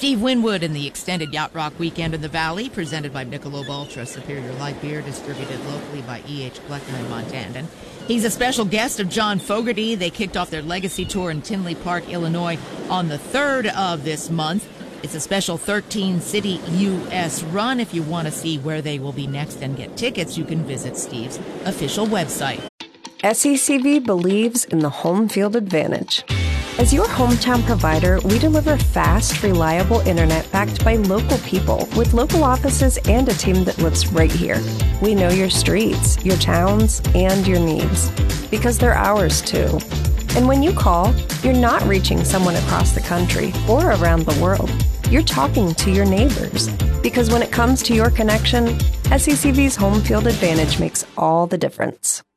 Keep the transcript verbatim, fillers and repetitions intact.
Steve Winwood in the extended Yacht Rock Weekend in the Valley, presented by Michelob Ultra, Superior Light Beer, distributed locally by E H. Gleckner and Montandon. He's a special guest of John Fogerty. They kicked off their Legacy Tour in Tinley Park, Illinois on the third of this month. It's a special thirteen-city U S run. If you want to see where they will be next and get tickets, you can visit Steve's official website. S E C V believes in the home field advantage. As your hometown provider, we deliver fast, reliable internet backed by local people with local offices and a team that lives right here. We know your streets, your towns, and your needs because they're ours too. And when you call, you're not reaching someone across the country or around the world. You're talking to your neighbors because when it comes to your connection, S E C V's home field advantage makes all the difference.